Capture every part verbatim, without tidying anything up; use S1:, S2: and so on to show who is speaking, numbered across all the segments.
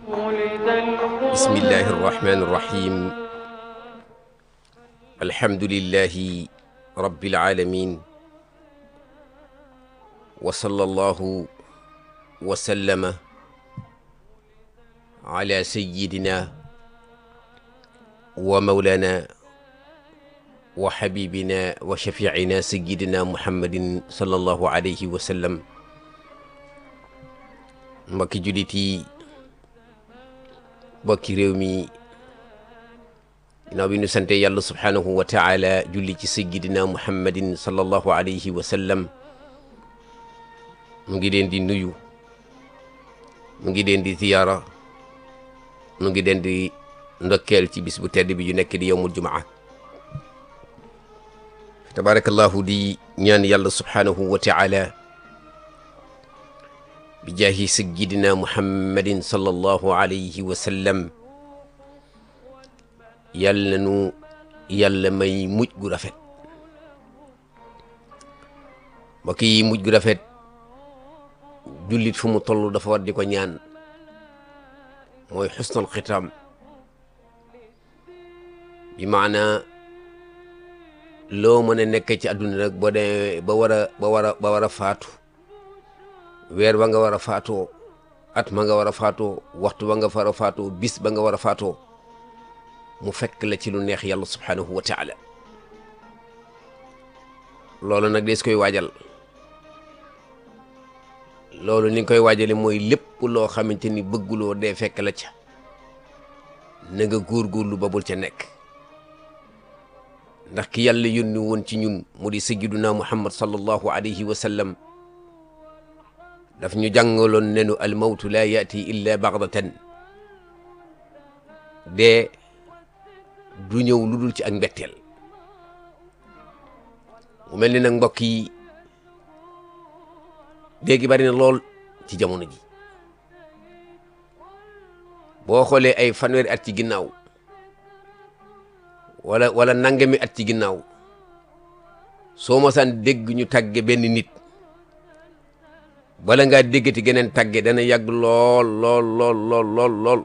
S1: bismillahi irrahmani irrahim alhamdulillahi rabbil alamin wa sallallahu wa sallama ala sayyidina wa mawlana wa habibina wa shafiicina sayyidina muhammadin sallallahu alayhi wa sallam. mbokki jullit yi, mbokki réew mi, ginnaaw bi ñu sante yàlla subhaanahu wa taala julli ci sayyidina muhammadin sallallahu alayhi wa sallam, mu ngi leen di nuyu, mu ngi leen di ziyaara, mu ngi leen di ndokkeel ci bis bu tedd bi yu nekk di yowmul jumaa. tabarakallahu di ñaan yàlla subhaanahu wa taala bi jaahi sayyidina muhammadin sallallahu alayhi wa sallam, yàlla nu yàlla may mujj gu rafet. mbokk yi, mujj gu rafet jullit fu mu toll dafa war di ko ñaan, mooy xusnul xitaam, bi maana loo mën a nekk ci àdduna nag boo demee ba war a ba war a ba war a faatu, weer ba nga war a faatoo, at ma nga war a faatoo, waxtu ba nga war a faatoo, bis ba nga war a faatoo, mu fekk la ci lu neex yàlla subhaanahu wa taala. loolu nag dees koy waajal. loolu ni nga koy waajale mooy lépp loo xamante ni bëgguloo dee fekk la ca, na nga góorgóorlu ba bul ca nekk. ndax ki yàlla yónni woon ci ñun mu di sayyiduna muhammad sallallahu alayhi wa sallam daf ñu jàngaloon nenu al mawtu laa yaati illa baghtatan, dee du ñëw lu dul ci ak mbetteel. mu mel ni nag mbokk yi, dee gi bari na lool ci jamono ji. boo xoolee ay fanweeri at ci ginnaaw wala wala nangami at ci ginnaaw, soo mosaan dégg ñu tàgge benn nit, bala ngaa déggati geneen tàgge dana yàgg lool lool lool lool lool lool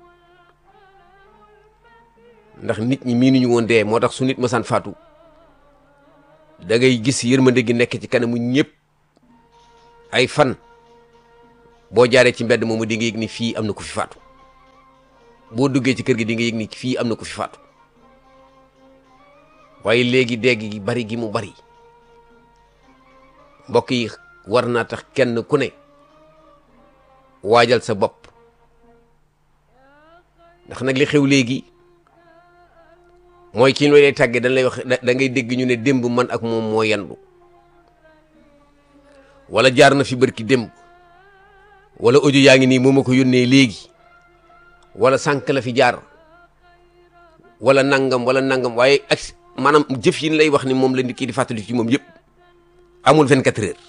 S1: ndax nit ñi miinuñu woon dee. moo tax su nit mosaan faatu da ngay gis yërmande gi nekk ci kanamu ñëpp. ay fan boo jaaree ci mbedd moomu di nga yëg ni fii am na ku fi faatu, boo duggee ci kër gi di nga yëg ni fii am na ku fi faatu. waaye léegi dégg gi bari gi mu bari, mbokk yi, war naa tax kenn ku ne waajal sa bopp. ndax nag li xew léegi mooy kii lay tàggee dañ lay wax, da ngay dégg ñu ne démb man ak moom moo yandu, wala jaar na fi bërki démb, wala audio yaa ngi nii moo ma ko yónnee léegi, wala sànq la fi jaar, wala nangam wala nangam. waaye ak maanaam jëf yi lay wax ni moom la nit kii di fàttali ci moom yëpp amul vingt-quatre heures.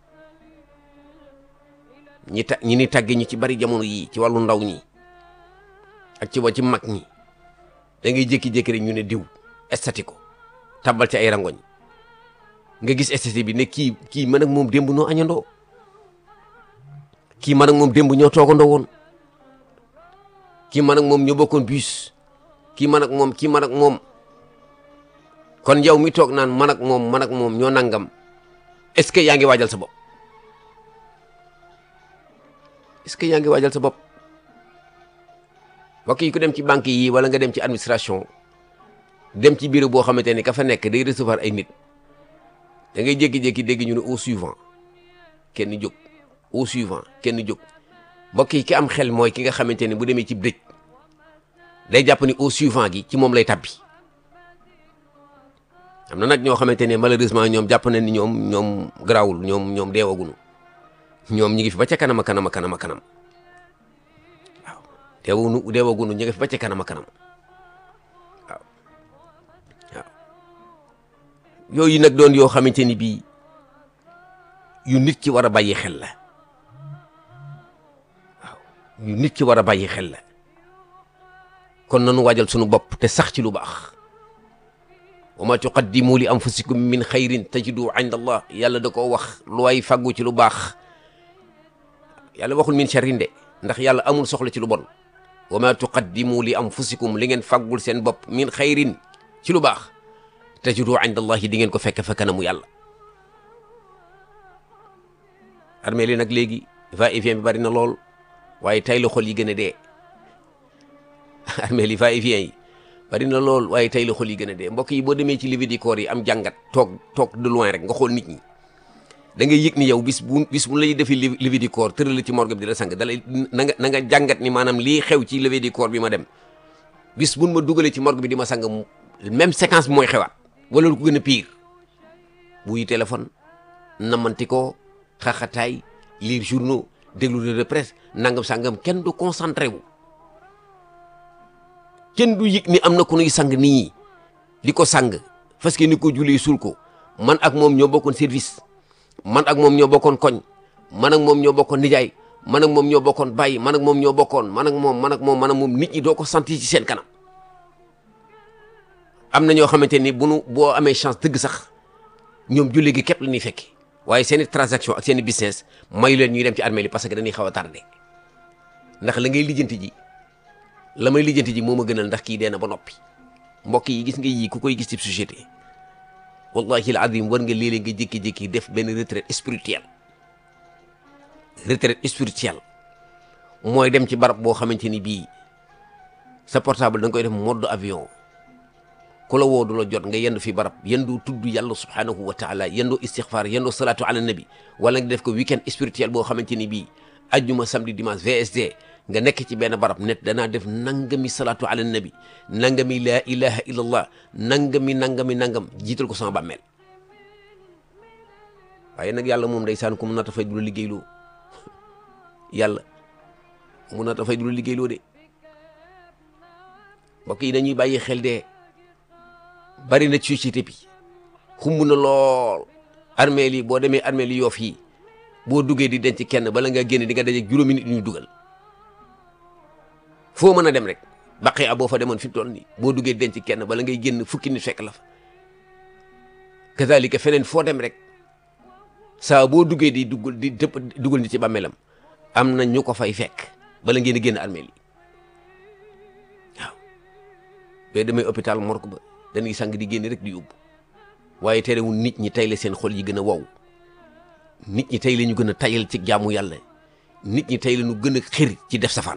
S1: ñi ta ñi ni tàgge ñi ci bari jamono yii ci wàllu ndaw ñi ak ci wa ci mag ñi, da ngay jékki-jékki rek ñu ne diw estati ko tabal ci ay rangoñ, nga gis estati bi ne kii kii man ak moom démb noo añandoo, kii man ak moom démb ñoo toogandoo woon, kii man ak moom ñoo bokkoon bus, kii man ak moom kii man ak moom. kon yow mi toog naan man ak moom man ak moom ñoo nangam, est-ce que yaa ngi waajal sa bopp? est-ce que yaa ngi waajal sa bopp? mbokk yi, ku dem ci banque yi wala nga dem ci administration, dem ci bureau boo xamante ni ka fa nekk day recevoir ay nit, da ngay jékki-jékki dégg ñu ne au suivant kenn jóg, au suivant kenn jóg. mbokk yi, ki am xel mooy ki nga xamante ni bu demee ci dëj day jàpp ni au suivant gi ci moom lay tabbi. am na nag ñoo xamante ne malheureusement ñoom jàpp nañ ni ñoom ñoom garaawul, ñoom ñoom deewaguñu, ñoom ñi ngi fi ba ca kanam a kanam a kanam a kanam. waaw deewuñu deewaguñu, ñu ngi fi ba ca kanam a kanam. waaw waaw yooyu nag doon yoo xamante ni bii yu nit ci war a bàyyi xel la. waaw yu nit ci war a bàyyi xel la. kon nanu waajal sunu bopp te sax ci lu baax. wa ma tuqaddimu li anfusikum min xayrin tajidu inda allah, yàlla da koo wax lu waay fàggu ci lu baax. yàlla waxul min sharrin de, ndax yàlla amul soxla ci lu bon. wa ma tuqaddimu li anfusikum li ngeen faggul seen bopp min xayrin ci lu baax tajidu inda allahi di ngeen ko fekk fa kanamu yàlla. armée li nag léegi va et vient bi bari na lool waaye tay la xol yi gën a dee armée li va et vient yi bari na lool waaye tay la xol yi gën a dee mbokk yi boo demee ci levée du corps yi am jàngat toog toog de loin rek nga xool nit ñi da ngay yëg ni yow bis bu bis bu lay defi levée du corps tëral la ci morgue bi di la sang dalay na nga na nga jàngat ni maanaam lii xew ci levée du corps bi ma dem bis buñ ma dugalee ci morgue bi di ma sang même séquence bi mooy xewaat wala lu ko gën a pire buy téléphone namanti ko xaxataay lire journaux déglu de presse nangam sangam kenn du concentré wu kenn du yëg ni am na ku nuy sang nii di ko sang parce que ni ko jullee suul ko man ak moom ñoo bokkoon service man ak moom ñoo bokkoon koñ man ak moom ñoo bokkoon nijaay man ak moom ñoo bokkoon bàyyi man ak moom ñoo bokkoon man ak moom man ak moom man ak moom nit ñi doo ko sentir ci seen kanam. am na ñoo xamante ni bu nu boo amee chance dëgg sax ñoom julli gi képp la ñuy fekki waaye seen i transaction ak seen i business mayu leen ñuy dem ci armée li parce que dañuy xaw a tardé ndax la ngay lijjanti ji la may lijjanti ji moo ma gënal ndax kii dee na ba noppi mbokk yi gis nga yii ku koy gis ci société wallahi al azim war nga léeg-léeg nga jékki-jékki def benn retraite spirituelle retraite spirituelle mooy dem ci barab boo xamante ni bii sa portable da nga koy def mode avion ku la woo du la jot nga yendu fi barab yendu tudd yàlla subhanahu wa taala yendu istixfar yendu salatu ala nabi wala nga def ko weekend spirituel boo xamante ni bii ajjuma samedi dimanche V S D nga nekk ci benn barab net danaa def nangami salatu ala nabi nangami laa ilaha illallah nangami nangami nangam jiital ko sama bàmmeel waaye nag yàlla moom ndeysaan ku mu nata fay du la liggéeyloo yàlla mu nata fay du la liggéeyloo de mbokk yi dañuy bàyyi xel de bari na ci société bi xumb na lool armée li boo demee armée li Yoff yi boo duggee di denc kenn bala nga génn di nga daje juróomi nit ñu dugal foo mën a dem rek baqee a boo fa demoon fi mu toll nii boo duggee denc kenn bala ngay génn fukki nit fekk la fa kazalika feneen foo dem rek saa boo duggee di duggal di dëpp dugal nit ci bàmmeelam am na ñu ko fay fekk bala ngeen di génn armée li waaw boo demee hôpital morgue ba dañuy sang di génn rek di yóbbu waaye terewul nit ñi tey la seen xol yi gën a wow nit ñi tey la ñu gën a tayal ci jaamu yàlla nit ñi tey la ñu gën a xir ci def safaan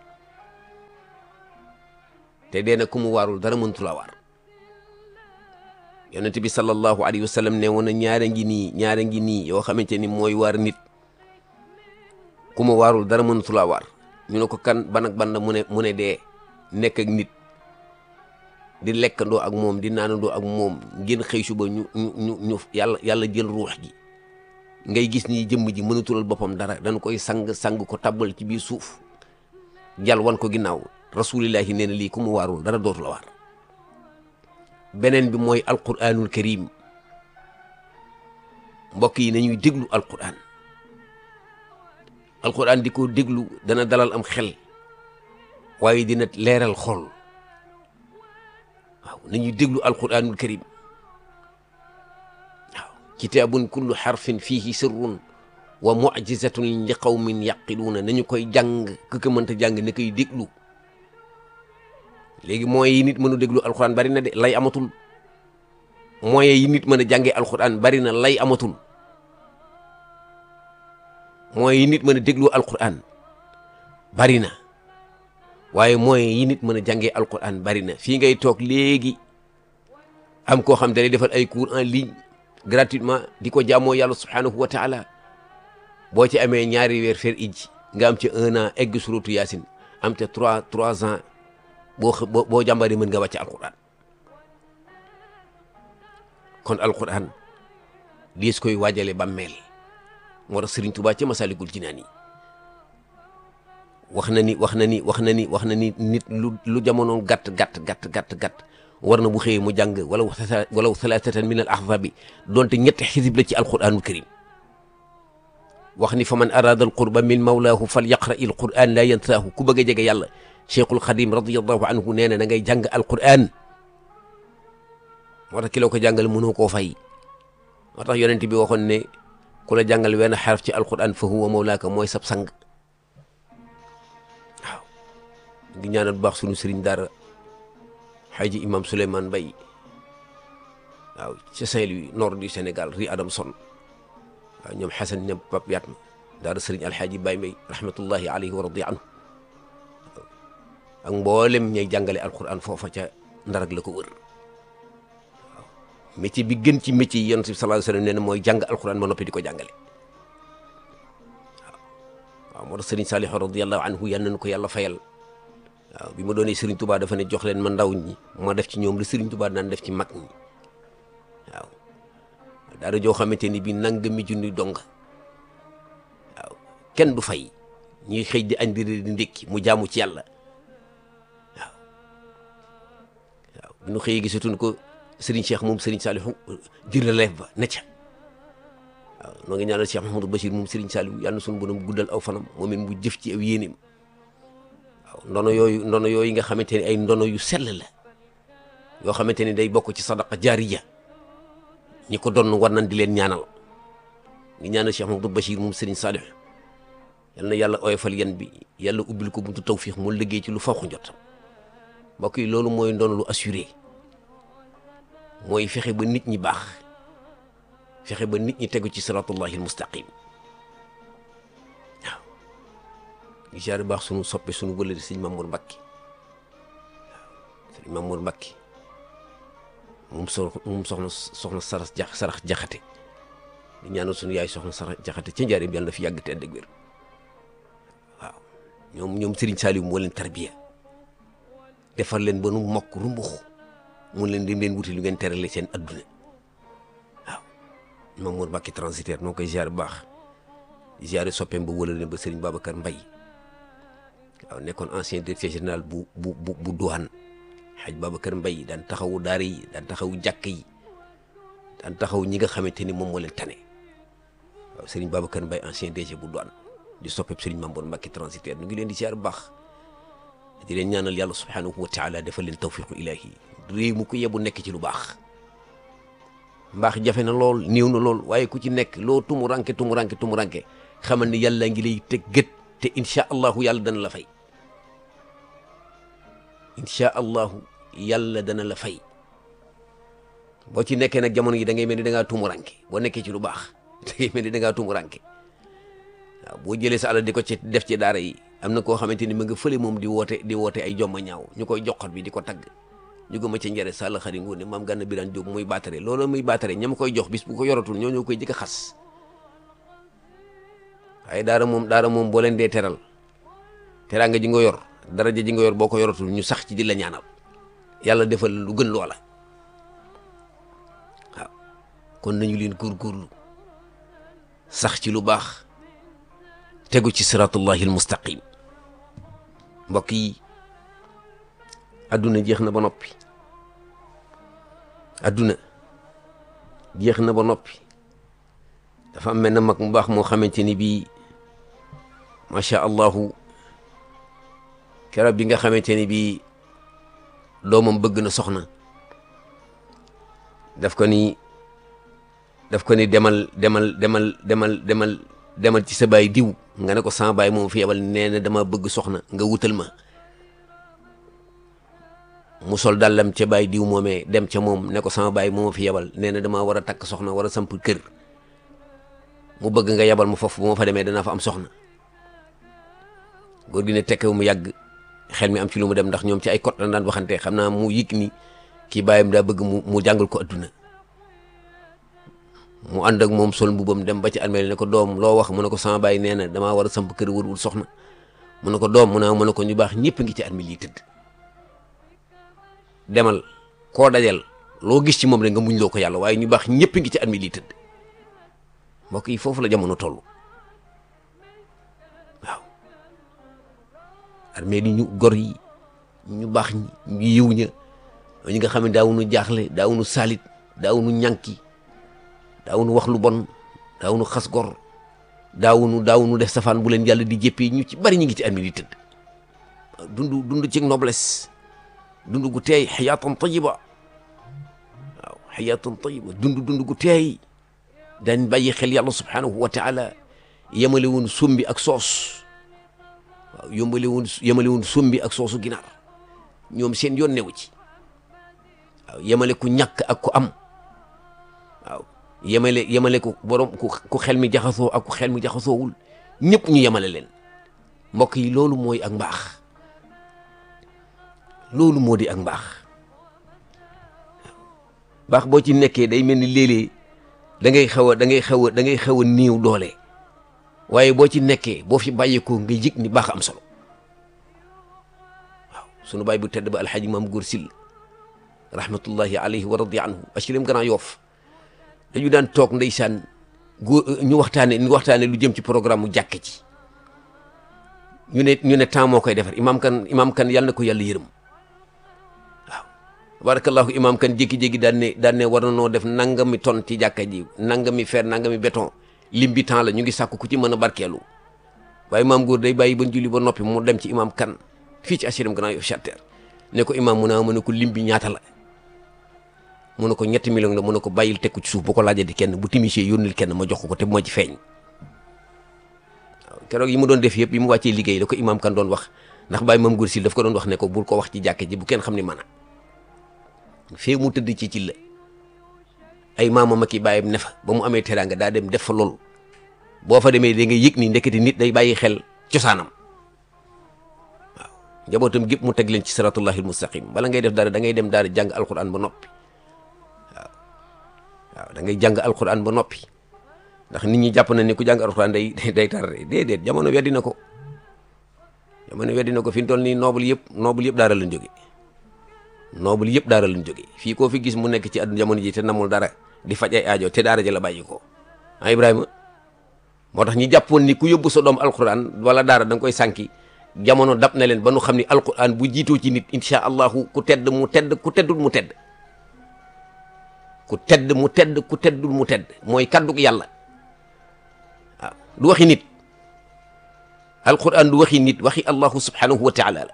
S1: te dee na ku mu waarul dara mëntu la waar yonent bi sallallahu alayhi wa sallam ne woon na ñaare ngi nii ñaare ngi nii yoo xamante ni mooy waar nit ku mu waarul dara mëntu la waar ñu ne ko kan ban ak ban mu ne mu ne dee nekk ak nit di lekkandoo ak moom di naanandoo ak moom ngeen xëy suba ñu ñu ñu ñu yàlla yàlla jël ruux gi ngay gis ni jëmm ji mënatulal boppam dara dañ koy sang sang ko tabbal ci biir suuf jàll wan ko ginnaaw rasulillahi nee na lii ku mu waarul dara dootu la waar beneen bi mooy alquranul karim mbokk yi nañuy déglu alquran alquran di ko déglu dana dalal am xel waaye dina leeral xol waaw nañuy déglu alquranul karim waaw kitaabun kullu xarfin fiihi sirrun wa mucjizatun li qawmin yaqiluuna nañu koy jàng ku ko mënta jàng ne koy déglu léegi moyens yi nit mën a déglu alquran bari na de lay amatul moyens yi nit mën a jàngee alquran bari na lay amatul moyens yi nit mën a déglu alquran bari na waaye moyens yi nit mën a jàngee alquran bari na fii ngay toog léegi am koo xam dalay defal ay cours en ligne gratuitement di ko jaamoo yàlla subhanahu wa taala boo ci amee ñaari weer fer ij nga am ci un an egg suratu yaasin am ca trois trois ans boo boo boo jàmbaree mën nga wàcc alquran kon alquran diis koy waajale bàmmeel moo tax Sëriñ Tuubaa ci Masaalikul Jinaan yi wax na ni wax na ni wax na ni wax na ni nit lu lu jamono gàtt gàtt gàtt gàtt gàtt war na bu xëyee mu jàng wala wala thalathatan min al ahzabi donte ñetti xisib la ci alquranul karim wax ni fa man arada al qurba min mawlaahu fal yaqra il quran la yansaahu ku bëgg a jege yàlla cheikhul xadim radiallahu anhu nee na da ngay jàng alquran moo tax ki la ko jàngal mënoo koo fay moo tax yonent bi waxoon ne ku la jàngal wenn xaraf ci alquran fa huwa mawlaaka mooy sab sang ngi ñaanal bu baax sunu sëriñ daara Xaaji Imam Souleymane Mbaye waaw ca Saint-Louis nord du Sénégal rue Adamson waaw ñoom Xasan ñoom Pape Yatma daara sëriñ Alxaaji Baye Mbaye rahmatullahi alayhi wa radi anhu ak mboolem ñay jàngale alquran foofa ca Ndar ak la ko wër waaw métier bi gën ci métier yi yonent bi sallallahu alayhi wa sallam nee na mooy jàng alquran ba noppi di ko jàngale waaw waaw moo tax sëriñ Saliou radiyallahu anhu yal nañu ko yàlla fayal waaw bi ma doonee sëriñ Touba dafa ne jox leen ma ndaw ñi ma def ci ñoom lu sëriñ Touba daan def ci mag ñi waaw daara joo xamante ni bii nangami junni donga waaw kenn du fay ñuy xëy di añ di di ndékki mu jaamu ci yàlla waaw waaw bu ñu xëyee gisatuñ ko sëriñ Cheikh moom sëriñ Saliou di relève ba ne ca waaw noo ngi ñaanal Cheikh Mouhamadou Bachir moom sëriñ Saliou yàlla na suñu borom guddal aw fanam moom it mu jëf ci aw yéeneem waaw ndono yooyu ndono yooyu nga xamante ni ay ndono yu sell la yoo xamante ni day bokk ci sadaqa jaariya ñi ko doon war nañ di leen ñaanal ngi ñaanal Cheikh Mouhamadou Bachir moom sëriñ Saliou yal na yàlla oyofal yan bi yàlla ubbil ko buntu tawfiix mu liggéey ci lu fawxu njot mbokk yi loolu mooy ndono lu assuré mooy fexe ba nit ñi baax fexe ba nit ñi tegu ci siratullahi almustaqim waaw ngi jaare baax sunu soppe sunu wëlëri sëñ Mamour Mbakke waaw sëñ Mamour Mbakke moom so moom soxna soxna sarax ja sarax jaxate di ñaanal sunu yaay soxna sarax jaxate ca njaareem yàlla na fi yàgg te ànd ak wér waaw ñoom ñoom Serigne Saliou moo leen tarbiya defar leen ba nu mokk rumbux mun leen dem leen wuti lu ngeen terale seen adduna waaw Mamour Mbacké transitaire noo koy ziar bu baax di ziare soppeem ba wala leen ba Serigne Babacar Mbaye waaw nekkoon ancien directeur général bu bu bu bu douane Hadj Babacar Mbaye daan taxawu daara yi daan taxawu jàkk yi daan taxaw ñi nga xamante ni moom moo leen tane waaw Serigne Babacar Mbaye ancien D G bu douane di soppeem Serigne Mamour Mbacké transitaire ñu ngi leen di ziar bu baax di leen ñaanal yàlla subhanahu wa taala defal leen tawfiqu ilahi réew mu ko yebu nekk ci lu baax mbaax jafe na lool néew na lool waaye ku ci nekk loo tumuranke tumuranke tumuranke xamal ni yàlla ngi lay teg gët te incha allahu yàlla dana la fay incha allahu yàlla dana la fay boo ci nekkee nag jamono yi da ngay mel ni da ngaa tumuranke boo nekkee ci lu baax da ngay mel ni da ngaa tumuranke waaw boo jëlee sa alal di ko ci def ci daara yi am na koo xamante ni ma nga fële moom di woote di woote ay jomma ñaaw ñu koy joxat bi di ko tagg ñu ko ma ca njare sàll xari ngoone maam Gana Birane Diop muy baatare loolu muy baatare ñam koy jox bis bu ko yoratul ñoo ñoo koy jëkk a xas waaye daara moom daara moom boo leen dee teral teraanga ji nga yor daraja ji nga yor boo ko yoratul ñu sax ci di la ñaanal yàlla defal lu gën loola waaw kon nañu leen góorgóorlu sax ci lu baax tegu ci siratullahi almustaqim mbokk yi adduna jeex na ba noppi adduna jeex na ba noppi dafa am mel na mag mu baax moo xamante ni bii macha allahu keroog bi nga xamante ni bii doomam bëgg na soxna daf ko ni daf ko ni demal demal demal demal demal demal ci sa baay diw nga ne ko sama baay moom fi yebal nee na dama bëgg soxna nga wutal ma mu sol dàllam ca baay diw moomee dem ca moom ne ko sama baay moom fi yebal nee na damaa war a takk soxna war a samp kër mu bëgg nga yebal ma foofu bu ma fa demee danaa fa am soxna góor gi ne tekkewu mu yàgg xel mi am ci lu mu dem ndax ñoom ci ay kot la daan waxante xam naa mu yëg ni kii baayam daa bëgg mu mu jàngal ko adduna mu ànd ak moom sol mbubam dem ba ci armeel ne ko doom loo wax mu ne ko sama baay nee na damaa war a samp kër wërwul soxna mu ne ko doom mu ne mu ne ko ñu baax ñëpp ngi ci armeel yi tëdd demal koo dajal loo gis ci moom rek nga muñ loo ko yàlla waaye ñu baax ñëpp ngi ci armeel yi tëdd mbokk yi foofu la jamono toll waaw armeel yi ñu gor yi ñu baax ñi ñu yiw ña ñi nga xam ne daawuñu jaaxle daawuñu salit daawuñu ñànki daawuñu wax lu bon daawuñu xas gor daawuñu daawuñu def safaan bu leen yàlla di jëppee ñu ci bari ñu ngi ci armeel yi tëdd dund dund ci noblesse dund gu teey xayaatan tayiba waaw xayaatan tayiba dund dund gu teey daañ bàyyi xel yàlla subhanahu wa taala yemale woon sombi ak soos waaw yombale woon yemale woon sombi ak soosu ginaar ñoom seen yoon newu ci waaw yemale ku ñàkk ak ku am waaw yemale yemale ku borom ku ku xel mi jaxasoo ak ku xel mi jaxasoowul ñëpp ñu yemale leen mbokk yi loolu mooy ak mbaax loolu moo di ak mbaax baax boo ci nekkee day mel ni léeg-léeg da ngay xaw a da ngay xaw a da ngay xaw a néew doole waaye boo ci nekkee boo fi bàyyeekoo nga yëg ni baax am solo waaw sunu baay bu tedd ba alxaaji maam góor sil rahmatullahi alayhi wa radi anhu asilem Grand Yoff dañu daan toog ndeysaan góor ñu waxtaane ñu waxtaane lu jëm ci programme mu jàkk ci ñu ne ñu ne temps moo koy defar imaam kan imaam kan yàlla na ko yàlla yërëm waaw barakallahu imaam kan jékki-jékki daan ne daan ne war na noo def nangami ton ci jàkka ji nangami fer nangami béton lim bi temps la ñu ngi sàkku ku ci mën a barkeelu waaye imaam góor day bàyyi ba julli ba noppi mu dem ci imaam kan fii ci H L M Grand Yoff Charter ne ko imaam mu naa mu ne ko lim bi ñaata la mu ne ko ñetti million la mu ne ko bàyyil teg ko ci suuf bu ko laajee di kenn bu timisee yónnil kenn ma jox ko te bu ma ci feeñ waaw keroog yi mu doon def yëpp yi mu wàccee liggéey la ko imaam kan doon wax ndax bàyyi maam góor sil daf ko doon wax ne ko bul ko wax ci jàkke ji bu kenn xam ne mën a fee mu tëdd ci ci la ay maamam ak i bàyyam ne fa ba mu amee teraanga daa dem def fa loolu boo fa demee da ngay yëg ni ndekete nit day bàyyi xel cosaanam waaw njabootam gépp mu teg leen ci siratullahi almustaqim bala ngay def dara da ngay dem daara jàng alquran ba noppi waaw waaw da ngay jàng alquran ba noppi ndax nit ñi jàpp na ne ku jàng alquran day day tarre déedéet jamono weddi na ko jamono weddi na ko fi mu toll nii noble yëpp noble yëpp daara lañ jóge noble yëpp daara lañ jóge fii koo fi gis mu nekk ci àdduna jamono ji te namul dara di faj ay aajo te daara ja la bàyyi ko ah Ibrahima moo tax ñi jàppoon ni ku yóbbu sa doom alquran wala daara da nga koy sànki jamono dab na leen ba nu xam ni alquran bu jiitoo ci nit incha allahu ku tedd mu tedd ku teddul mu tedd ku tedd mu tedd ku teddul mu tedd mooy kaddug yàlla waaw du waxi nit alquran du waxi nit waxi allahu subhanahu wa taala la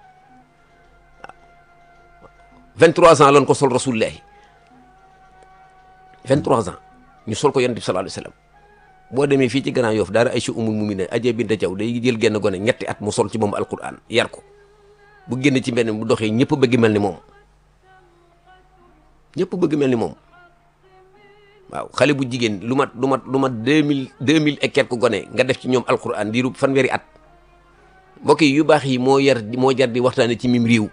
S1: vingt-trois ans lañ ko sol rasulullahi vingt-trois ans ñu sol ko yonent bi sallallahu alayhi wasallam boo demee fii ci Grand Yoff daara Aïcha umul mumina Adja Binta Thiaw day jël genn gone ñetti at mu sol ci moom alquran yar ko bu génn ci mbenn bu doxee ñëpp bëgg mel ni moom ñëpp bëgg mel ni moom waaw xale bu jigéen lu mat lu mat lu mat deux mille deux mille et quelque gone nga def ci ñoom alquran diiru fanweeri at mbokk yi yu baax yi moo yar moo jar di waxtaane ci mim réew